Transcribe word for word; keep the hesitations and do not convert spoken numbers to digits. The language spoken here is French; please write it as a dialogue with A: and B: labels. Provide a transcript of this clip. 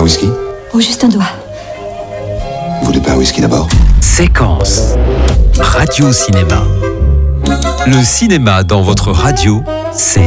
A: whisky?
B: Oh, juste un doigt.
A: Vous voulez pas un whisky d'abord?
C: Séquence. Radio Cinéma. Le cinéma dans votre radio, c'est